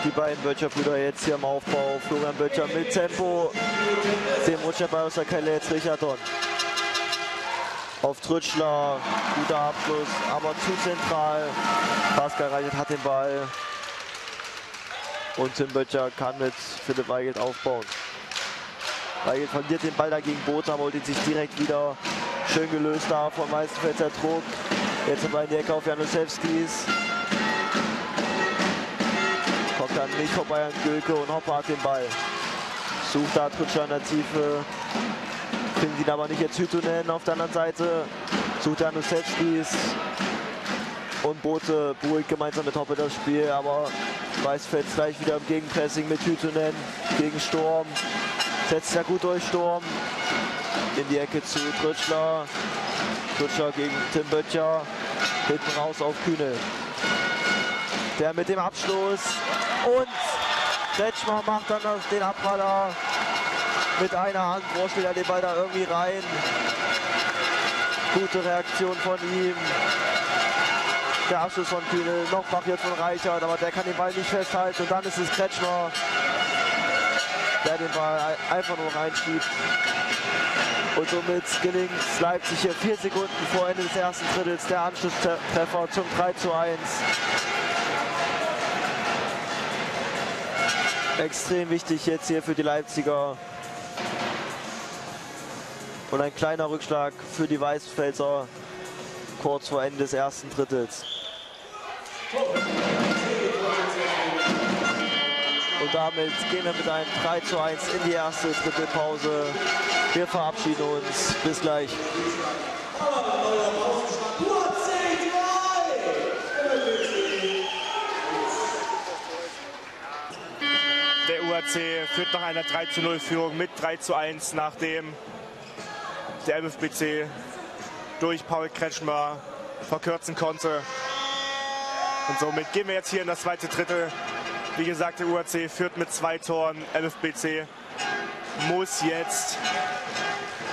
Die beiden Böttcher-Brüder jetzt hier im Aufbau. Florian Böttcher mit Tempo. Dem rutscht der Ball aus der Kelle jetzt Richardson. Auf Trütschler. Guter Abschluss, aber zu zentral. Pascal Reichert hat den Ball. Und Tim Böttcher kann mit Philipp Weigelt aufbauen. Weigelt verliert den Ball dagegen Botha, holt ihn sich direkt wieder. Schön gelöst da von Weißenfelser Druck. Jetzt aber in die Ecke auf Januszewskis. Kommt dann nicht vorbei an Gülke und Hopper hat den Ball. Sucht da Trütscher in der Tiefe. Findet ihn aber nicht, jetzt Hütunen auf der anderen Seite. Sucht Januszewskis. Und Bote beruhigt gemeinsam mit Hoppe das Spiel, aber Weißfeld gleich wieder im Gegenpressing mit Hütunen gegen Sturm. Setzt ja gut durch Sturm. In die Ecke zu Trütschler. Trütschler gegen Tim Böttcher. Hinten raus auf Kühnel. Der mit dem Abschluss. Und Kretschmer macht dann den Abpraller mit einer Hand. Wurschtelt er den Ball da irgendwie rein. Gute Reaktion von ihm. Der Abschluss von Kühnel, noch markiert von Reichert, aber der kann den Ball nicht festhalten. Und dann ist es Kretschmer, der den Ball einfach nur reinschiebt. Und somit gelingt Leipzig hier 4 Sekunden vor Ende des ersten Drittels der Anschlusstreffer zum 3:1. Extrem wichtig jetzt hier für die Leipziger. Und ein kleiner Rückschlag für die Weißenfelser kurz vor Ende des ersten Drittels. Und damit gehen wir mit einem 3:1 in die erste Drittelpause. Wir verabschieden uns. Bis gleich. Der UAC führt nach einer 3:0-Führung mit 3:1, nachdem der MFBC durch Paul Kretschmer verkürzen konnte. Und somit gehen wir jetzt hier in das zweite Drittel. Wie gesagt, der UAC führt mit 2 Toren. MFBC muss jetzt